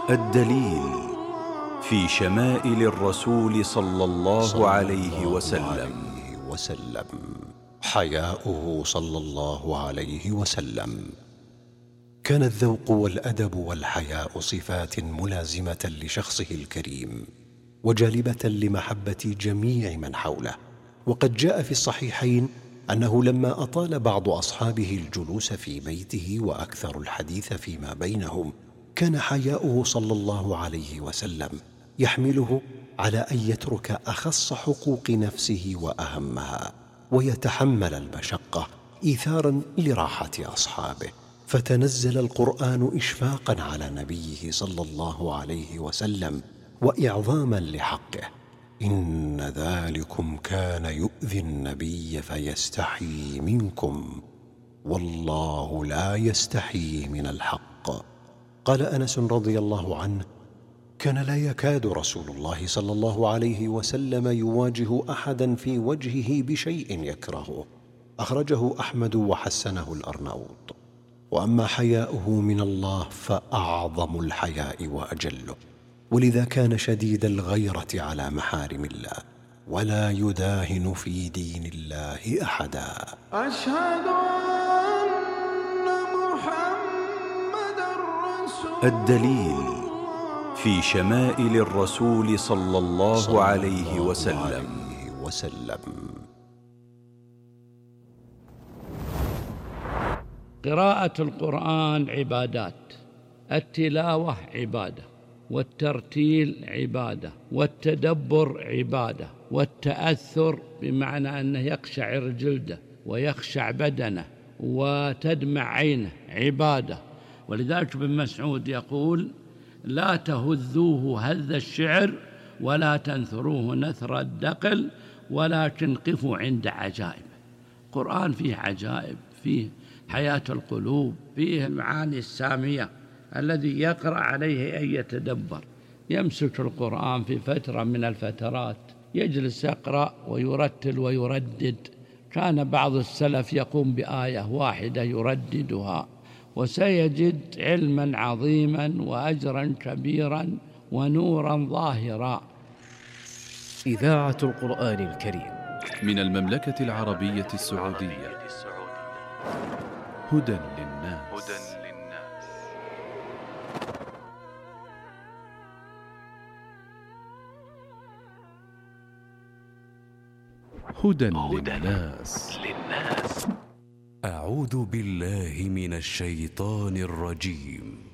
الدليل في شمائل الرسول صلى الله عليه وسلم. حياؤه صلى الله عليه وسلم. كان الذوق والأدب والحياء صفات ملازمة لشخصه الكريم وجالبة لمحبة جميع من حوله. وقد جاء في الصحيحين أنه لما أطال بعض أصحابه الجلوس في بيته وأكثر الحديث فيما بينهم، كان حياؤه صلى الله عليه وسلم يحمله على أن يترك أخص حقوق نفسه وأهمها، ويتحمل المشقة إيثارا لراحة أصحابه. فتنزل القرآن إشفاقا على نبيه صلى الله عليه وسلم وإعظاما لحقه: إن ذلكم كان يؤذي النبي فيستحيي منكم والله لا يستحيي من الحق. قال أنس رضي الله عنه: كان لا يكاد رسول الله صلى الله عليه وسلم يواجه أحدا في وجهه بشيء يكرهه. أخرجه أحمد وحسنه الأرناؤوط. وأما حياؤه من الله فأعظم الحياء وأجله، ولذا كان شديد الغيرة على محارم الله، ولا يداهن في دين الله أحدا. أشهد أن محمدًا رسول. الدليل في شمائل الرسول صلى الله عليه وسلم. قراءة القرآن عبادات، التلاوة عبادة، والترتيل عبادة، والتدبر عبادة، والتأثر بمعنى أنه يقشعر جلده ويخشع بدنه وتدمع عينه عبادة. ولذلك ابن مسعود يقول: لا تهذوه هذ الشعر ولا تنثروه نثر الدقل ولكن قفوا عند عجائب. القرآن فيه عجائب، فيه حياة القلوب، فيه المعاني السامية. الذي يقرأ عليه أن يتدبر، يمسك القرآن في فترة من الفترات، يجلس يقرأ ويرتل ويردد. كان بعض السلف يقوم بآية واحدة يرددها، وسيجد علما عظيما وأجرا كبيرا ونورا ظاهرا. إذاعة القرآن الكريم من المملكة العربية السعودية. هدى للناس. هدى للناس. أعوذ بالله من الشيطان الرجيم.